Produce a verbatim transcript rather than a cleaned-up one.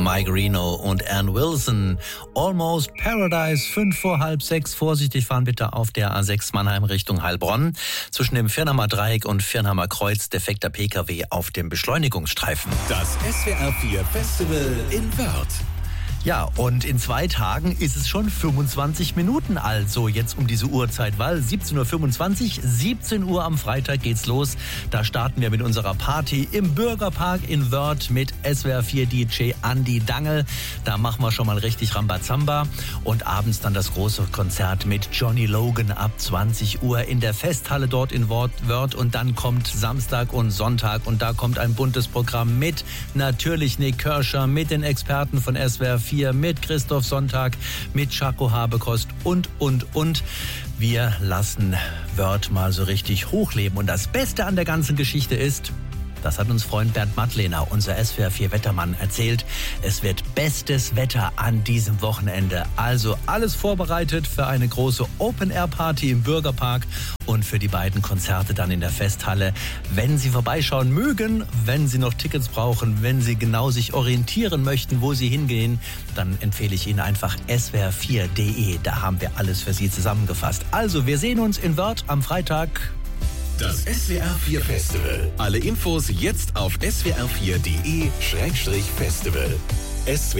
Mike Reno und Ann Wilson. Almost Paradise, fünf vor halb sechs. Vorsichtig fahren bitte auf der A sechs Mannheim Richtung Heilbronn. Zwischen dem Firnheimer Dreieck und Firnheimer Kreuz defekter P K W auf dem Beschleunigungsstreifen. Das S W R vier Festival in Wörth. Ja, und in zwei Tagen ist es schon fünfundzwanzig Minuten, also jetzt um diese Uhrzeit, weil siebzehn Uhr fünfundzwanzig, siebzehn Uhr am Freitag geht's los. Da starten wir mit unserer Party im Bürgerpark in Wörth mit S W R vier D J Andi Dangel. Da machen wir schon mal richtig Rambazamba und abends dann das große Konzert mit Johnny Logan ab zwanzig Uhr in der Festhalle dort in Wörth. Und dann kommt Samstag und Sonntag und da kommt ein buntes Programm mit natürlich Nick Kershaw, mit den Experten von S W R vier, mit Christoph Sonntag, mit Chaco Habekost und, und, und. Wir lassen Wörth mal so richtig hochleben. Und das Beste an der ganzen Geschichte ist, das hat uns Freund Bernd Mattlehner, unser S W R vier Wettermann, erzählt. Es wird bestes Wetter an diesem Wochenende. Also alles vorbereitet für eine große Open-Air-Party im Bürgerpark und für die beiden Konzerte dann in der Festhalle. Wenn Sie vorbeischauen mögen, wenn Sie noch Tickets brauchen, wenn Sie genau sich orientieren möchten, wo Sie hingehen, dann empfehle ich Ihnen einfach S W R vier Punkt de. Da haben wir alles für Sie zusammengefasst. Also, wir sehen uns in Wörth am Freitag. Das S W R vier Festival. Alle Infos jetzt auf s w r vier punkt de Schrägstrich Festival.